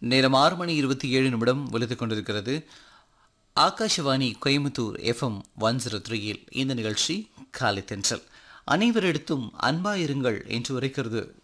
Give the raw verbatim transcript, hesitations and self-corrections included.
நேரம் ஆறு மணி இருபத்தி ஏழு நிமிடம் ஒலித்துக் கொண்டிருக்கிறது. Akashvani Coimbatore FM one zero த்ரீயில் இந்த நிகழ்ச்சி காலை தென்றல். அனைவரிடத்தும் அன்பாயிருங்கள் என்று உரைக்கிறது